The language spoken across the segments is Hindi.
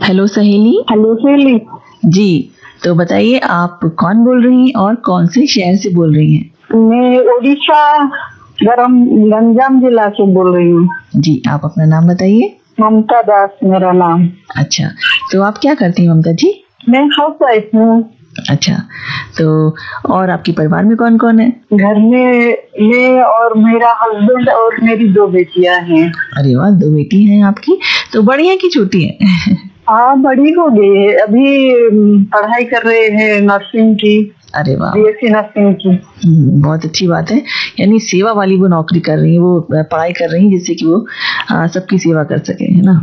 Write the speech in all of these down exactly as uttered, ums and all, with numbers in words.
हेलो सहेली। हेलो सहेली जी, तो बताइए आप कौन बोल रही हैं और कौन से शहर से बोल रही हैं? मैं उड़ीसा गरम गंजाम जिला से बोल रही हूँ। जी, आप अपना नाम बताइए। ममता दास मेरा नाम। अच्छा, तो आप क्या करती हैं ममता जी? मैं हाउस वाइफ हूँ। अच्छा, तो और आपके परिवार में कौन कौन है? घर में मैं और मेरा हस्बैंड और मेरी दो बेटियां हैं। अरे वाह, दो बेटी हैं आपकी। तो बड़ी हैं कि छोटी हैं? हाँ, बड़ी हो गई है, अभी पढ़ाई कर रहे हैं नर्सिंग की। अरे वाह, बीएससी नर्सिंग की। बहुत अच्छी बात है। यानी सेवा वाली वो नौकरी कर रही है, वो पढ़ाई कर रही है जिससे कि वो आ, सबकी सेवा कर सके, है ना?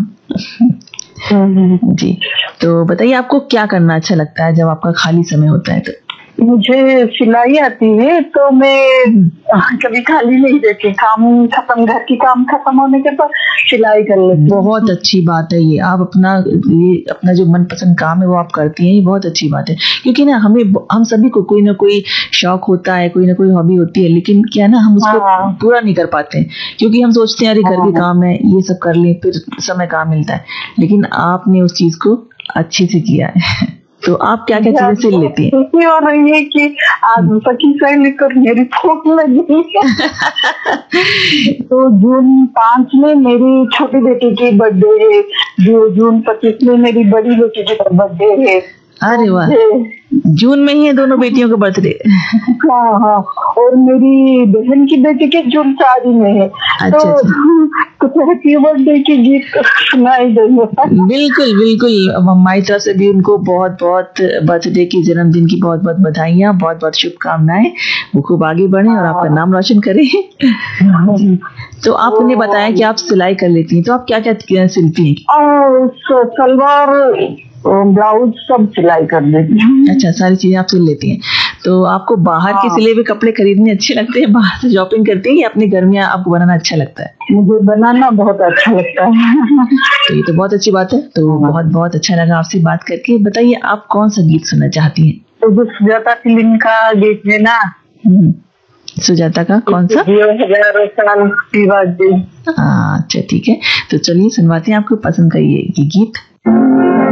जी, तो बताइए आपको क्या करना अच्छा लगता है जब आपका खाली समय होता है? तो मुझे सिलाई आती है, तो मैं कभी खाली नहीं रहती। काम खत्म, घर की काम खत्म होने के बाद सिलाई कर लेती हूँ। बहुत अच्छी बात है ये। आप अपना ये अपना जो मनपसंद काम है वो आप करती हैं, ये बहुत अच्छी बात है। क्योंकि ना हमें हम सभी को कोई ना कोई शौक होता है, कोई ना कोई हॉबी होती है, लेकिन क्या ना हम उसको हाँ। पूरा नहीं कर पाते हैं, क्योंकि हम सोचते हैं अरे घर के काम है, ये सब कर लें, फिर समय कहाँ मिलता है। लेकिन आपने उस चीज को अच्छे से किया है। तो आप क्या क्या चीजें सिल लेती हैं? खुशी हो रही है कि आज सखी सहेली को मेरी फोटो लगी है। तो जून पाँच में मेरी छोटी बेटी की बर्थडे है, जो जून पच्चीस में मेरी बड़ी बेटी की बर्थडे है। अरे वाह, जून में ही है दोनों बेटियों का बर्थडे? हाँ हाँ, और मेरी बहन की बेटी के जून चार में है। अच्छा, तो अच्छा। कुछ हैप्पी बर्थडे की गीत सुनाई देंगे। बिल्कुल बिल्कुल, हमारी तरफ से भी उनको बहुत बहुत बर्थडे की, जन्मदिन की बहुत बहुत बधाइयाँ, बहुत बहुत शुभकामनाएं। वो खूब आगे बढ़े और आपका नाम रोशन करें। तो आपने बताया कि आप सिलाई कर लेती हैं, तो आप क्या क्या सिलती हैं? सलवार ब्लाउज सब सिलाई कर देती हूँ। अच्छा, सारी चीजें आप सिल लेती हैं। तो आपको बाहर के सिले हुए कपड़े खरीदने अच्छे लगते हैं, बाहर से शॉपिंग करती हैं, या अपने घर में आपको बनाना अच्छा लगता है? मुझे बनाना बहुत अच्छा लगता है। तो ये तो बहुत अच्छी बात है। तो बहुत बहुत अच्छा लगा आपसे बात करके। बताइए आप कौन सा गीत सुनना चाहती हैं? तो जो सुजाता फिल्म का गीत है ना। सुजाता का कौन सा? हजारों साल की बात। अच्छा ठीक है, तो चलिए सुनवाते हैं आपको पसंद का ये, ये गीत।